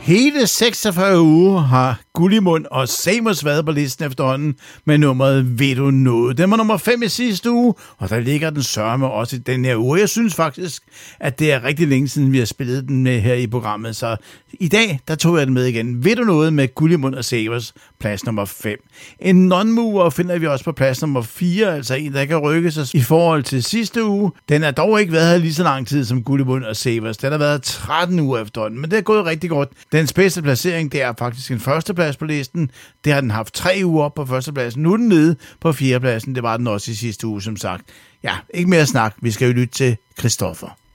Hele 46 uger har Gullimund og Samos været på listen efterhånden med nummeret Ved du noget. Den var nummer 5 i sidste uge, og der ligger den sørme også i den her uge. Jeg synes faktisk, at det er rigtig længe siden, vi har spillet den med her i programmet, så i dag, der tog jeg den med igen. Ved du noget med Gullimund og Samos, plads nummer 5. En non-mover finder vi også på plads nummer 4, altså en, der kan rykke sig i forhold til sidste uge. Den har dog ikke været her lige så lang tid som Gullimund og Samos. Den har været 13 uger efterhånden, men det er gået rigtig godt. Dens bedste placering, det er faktisk en førsteplads på listen. Det har den haft 3 uger op på førstepladsen. Nu er den nede på 4. pladsen. Det var den også i sidste uge, som sagt. Ja, ikke mere snak. Vi skal jo lytte til Christoffer.